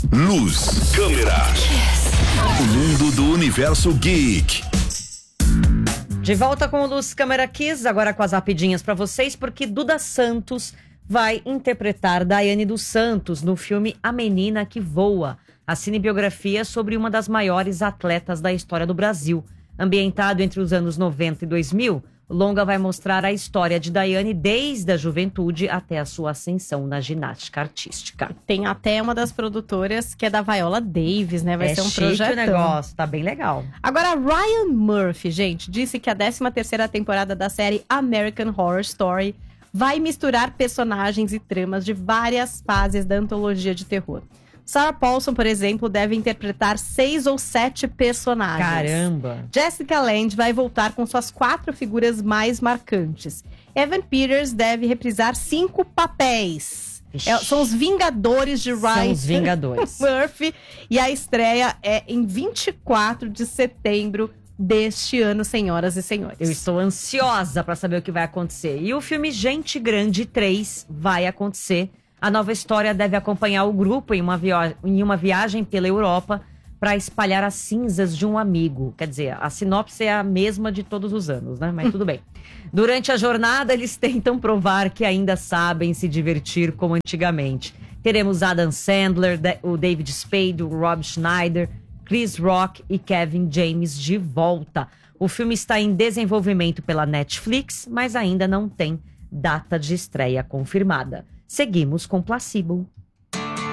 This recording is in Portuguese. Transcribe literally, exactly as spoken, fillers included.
luz, câmera. O mundo do universo geek. De volta com o Luz Câmera Kiss, agora com as rapidinhas pra vocês, porque Duda Santos vai interpretar Daiane dos Santos no filme A Menina que Voa, a cinebiografia sobre uma das maiores atletas da história do Brasil. Ambientado entre os anos noventa e dois mil, o longa vai mostrar a história de Daiane desde a juventude até a sua ascensão na ginástica artística. Tem até uma das produtoras que é da Viola Davis, né? Vai é ser um chique projetão. o negócio, tá bem legal. Agora, Ryan Murphy, gente, disse que a décima terceira temporada da série American Horror Story vai misturar personagens e tramas de várias fases da antologia de terror. Sarah Paulson, por exemplo, deve interpretar seis ou sete personagens. Caramba! Jessica Lange vai voltar com suas quatro figuras mais marcantes. Evan Peters deve reprisar cinco papéis. É, são os Vingadores de Ryan São os Vingadores. Murphy. E a estreia é em vinte e quatro de setembro deste ano, senhoras e senhores. Eu estou ansiosa para saber o que vai acontecer. E o filme Gente Grande três vai acontecer. A nova história deve acompanhar o grupo em uma, via- em uma viagem pela Europa para espalhar as cinzas de um amigo. Quer dizer, a sinopse é a mesma de todos os anos, né? Mas tudo bem. Durante a jornada, eles tentam provar que ainda sabem se divertir como antigamente. Teremos Adam Sandler, o David Spade, o Rob Schneider, Chris Rock e Kevin James de volta. O filme está em desenvolvimento pela Netflix, mas ainda não tem data de estreia confirmada. Seguimos com Placebo.